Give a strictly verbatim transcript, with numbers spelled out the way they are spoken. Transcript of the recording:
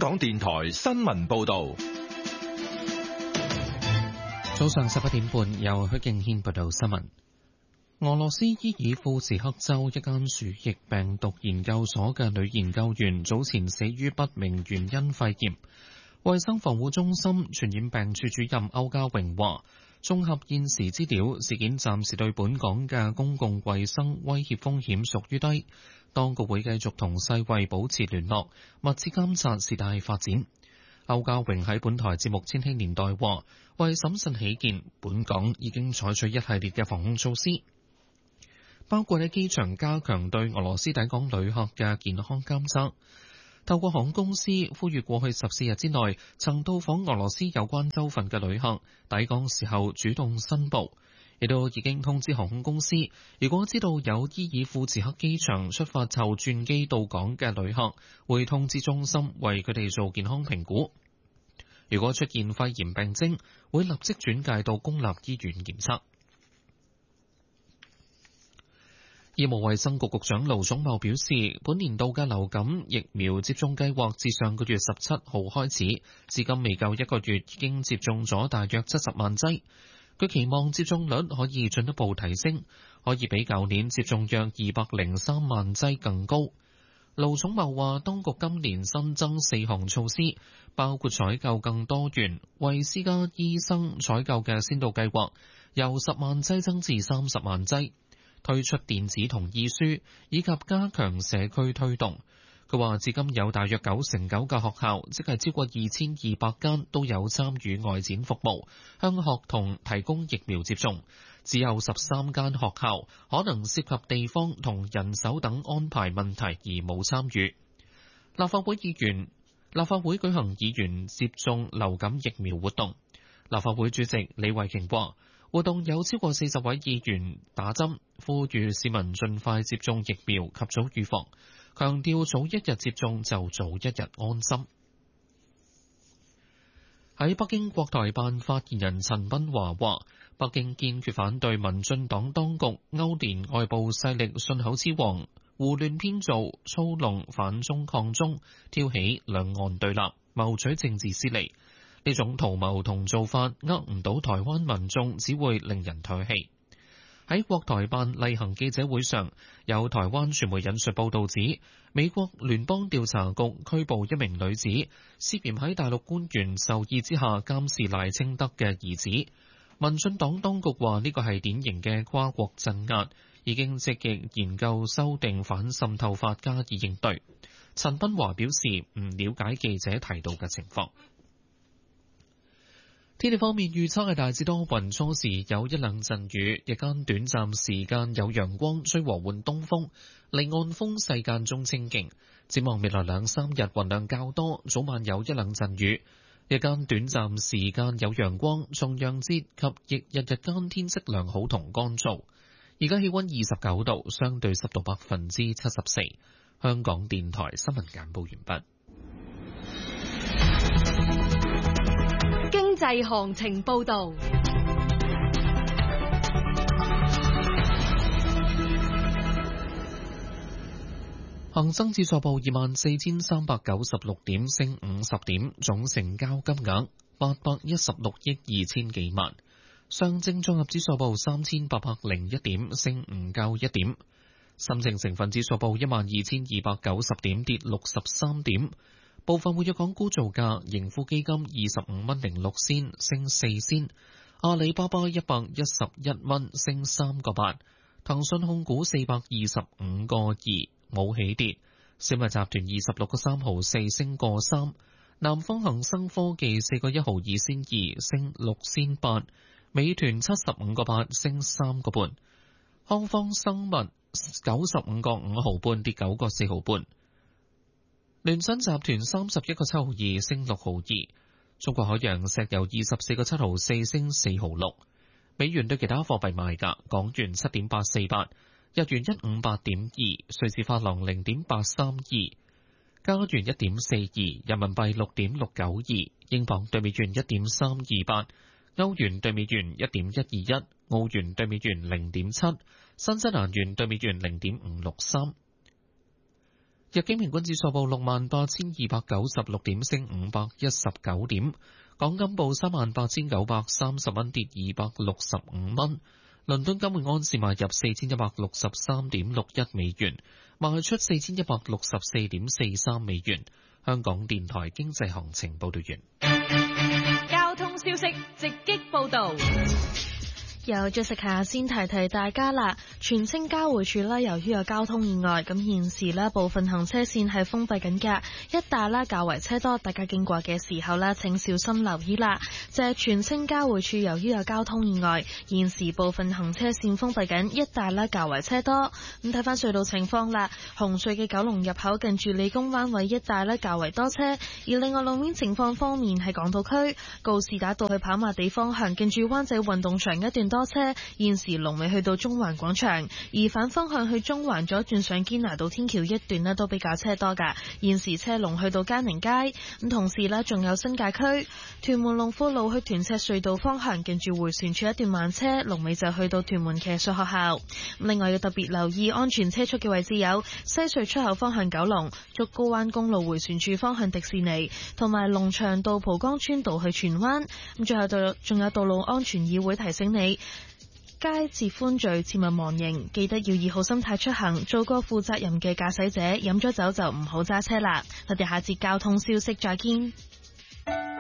港電台新聞報道。 早上十一點半，由許敬軒報道新聞。俄羅斯伊爾庫茨克州一間鼠疫病毒研究所嘅女研究員早前死於不明原因肺炎。衛生防護中心傳染病處主任歐家榮話，綜合現時資料，事件暫時對本港嘅公共衛生威脅風險屬於低。當局會繼續同世衛保持聯絡，密切監察事態發展。歐家榮喺本台節目《千禧年代》話，為審慎起見，本港已經採取一系列嘅防控措施，包括喺機場加強對俄羅斯抵港旅客嘅健康監測，透過航空公司呼籲過去十四日之內曾到訪俄羅斯有關州份嘅旅客抵港時候主動申報，亦都已經通知航空公司，如果知道有伊爾庫茨克機場出發後轉機到港嘅旅客，會通知中心為佢哋做健康評估。如果出現肺炎病徵，會立即轉介到公立醫院檢測。醫務衛生局局長盧寵茂表示，本年度嘅流感疫苗接種計劃自上個月十七號開始，至今未夠一個月，已經接種咗大約七十萬劑。佢期望接種率可以進一步提升，可以比舊年接種約二百零三萬劑更高。盧寵茂話，當局今年新增四項措施，包括採購更多元為私家醫生採購嘅先導計劃，由十萬劑增至三十萬劑，推出電子同意書，以及加強社區推動。佢話，至今有大約九成九嘅學校，即係超過二千二百間，都有參與外展服務，向學童提供疫苗接種。只有十三間學校可能涉及地方同人手等安排問題而冇參與。立法會議員立法會舉行議員接種流感疫苗活動。立法會主席李慧瓊話，活動有超過四十位議員打針，呼籲市民盡快接種疫苗，及早預防。強調早一日接種就早一日安心。喺北京，國台辦發言人陳斌華話，北京堅決反對民進黨當局勾連外部勢力信口雌黃，胡亂編造、操弄反中抗中，挑起兩岸對立，謀取政治私利。呢種圖謀同做法呃唔到台灣民眾，只會令人唾棄。喺國台辦例行記者會上，有台灣傳媒引述報道指，美國聯邦調查局拘捕一名女子，涉嫌喺大陸官員授意之下監視賴清德嘅兒子。民進黨當局話呢個係典型嘅跨國鎮壓，已經積極研究修訂反滲透法加以應對。陳斌華表示唔了解記者提到嘅情況。天氣方面預測係大致多雲，初時有一兩陣雨，日間短暫時間有陽光，吹和緩東風，離岸風勢間中清勁。展望未來兩三日雲量較多，早晚有一兩陣雨，日間短暫時間有陽光，重陽節及翌日日間天色良好同乾燥。而家氣溫二十九度，相對濕度百分之七十四。香港電台新聞簡報完畢。 經濟行情報道。 恒生指數報二萬四千三百九十六點，升五十點，總成交金額八百一十六億二千幾萬。上證綜合指數報三千八百零一點，升唔夠一點。深證成分指數報一萬二千二百九十點，跌六十三點。部分活躍港股造價，盈富基金二十五蚊零六仙，升四仙；阿里巴巴一百一十一蚊，升三個八；騰訊控股四百二十五個二，冇起跌；小米集團二十六個三毫四，升個三；南方恒生科技四個一毫二仙二，升六仙八；美團七十五個八，升三個半；康方生物九十五個五毫半，跌九個四毫半。聯想集團三十一個七毫二，升六毫二；中國海洋石油二十四個七毫四，升四毫六。美元對其他貨幣賣價：港元七點八四八，日元一五八點二，瑞士法郎零點八三二，加元一點四二，人民幣六點六九二，英鎊對美元一點三二八，歐元對美元一點一二一，澳元對美元零點七，新西蘭元對美元零點五六三。 日經平均指數報六萬八千二百九十六點，升五百一十九點。港金報三萬八千九百三十蚊，跌二百六十五蚊。倫敦金每盎司買入四千一百六十三點六一美元，賣出四千一百六十四點四三美元。香港電台經濟行情報道完。 交通消息直擊報道。 有 Jessica 先提提大家啦，荃青交匯處啦，由於有交通意外，咁現時咧部分行車線係封閉緊㗎，一帶咧較為車多，大家經過嘅時候咧請小心留意啦。就係荃青交匯處由於有交通意外，現時部分行車線封閉緊，一帶咧較為車多。咁睇翻隧道情況啦，紅隧嘅九龍入口近住理工灣位一帶咧較為多車，而另外路面情況方面係港島區告士打道去跑馬地方向近住灣仔運動場一段多車，現時龍尾去到中環廣場，而反方向去中環左轉上堅拿道天橋一段呢都比較車多噶，現時車龍去到嘉寧街。咁同時呢，仲有新界區屯門龍富路去屯赤隧道方向近住迴旋處一段慢車，龍尾就去到屯門騎術學校。另外要特別留意安全車速嘅位置有西隧出口方向九龍、竹篙灣公路迴旋處方向迪士尼，同埋龍翔道蒲崗村道去荃灣。咁最後道仲有道路安全議會提醒你，街節寬序，切勿忘形，記得要以好心態出行，做個負責任嘅駕駛者。飲咗酒就唔好揸車啦。我哋下節交通消息再見。